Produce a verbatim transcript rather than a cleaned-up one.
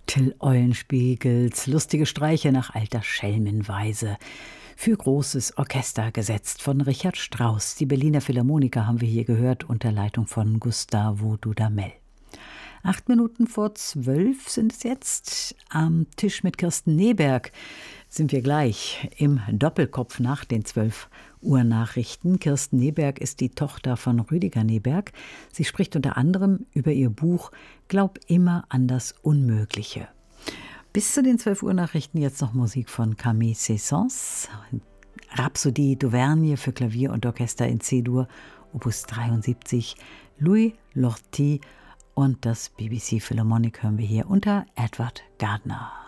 Till Eulenspiegels lustige Streiche nach alter Schelmenweise. Für großes Orchester gesetzt von Richard Strauss. Die Berliner Philharmoniker haben wir hier gehört unter Leitung von Gustavo Dudamel. Acht Minuten vor zwölf sind es jetzt. Am Tisch mit Kirsten Neberg sind wir gleich im Doppelkopf nach den zwölf Uhr Nachrichten. Kirsten Neberg ist die Tochter von Rüdiger Neberg. Sie spricht unter anderem über ihr Buch Glaub immer an das Unmögliche. Bis zu den zwölf Uhr Nachrichten jetzt noch Musik von Camille Saint-Saëns. Rhapsodie d'Auvergne für Klavier und Orchester in C-Dur, Opus dreiundsiebzig, Louis Lortie und das B B C Philharmonic hören wir hier unter Edward Gardner.